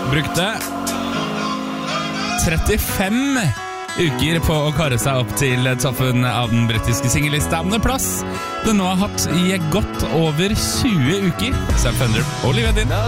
brukte 35 uker på å kare seg opp til toppen av den britiske singellista. Men plass den nå har hatt i godt over 20 uker. Sam Fender og Olivia Dean.